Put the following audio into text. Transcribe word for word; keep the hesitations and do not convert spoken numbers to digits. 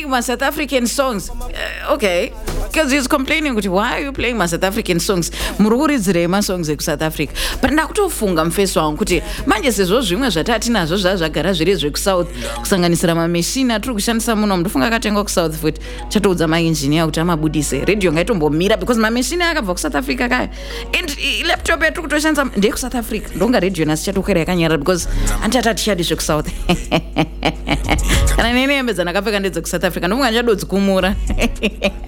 playing my South African songs. Uh, okay. Because he's complaining, why are you playing my South African songs? Mururidzire my songs in South Africa. But ndakutofunga mfeso wangu kuti manje sezvo zvimwe zvatati nazvo zvazvagara zviri zvekusouth kusanganisira mameshini atiri kushandisa muno ndofunga akatenga kusouth futi chatoudza mainjiniya kuti amabudise radio ngaitombomira because mameshini akabva kusouth Africa kaya and laptop yatiri kutoshandisa ndeyekusouth Africa ndonga radio nasi chatokwera yakanyarara because anti atishadi zvekusouth kana nene hembe dzandakapfeka ndedzekusouth Africa ndomunga ndichadodzi kumura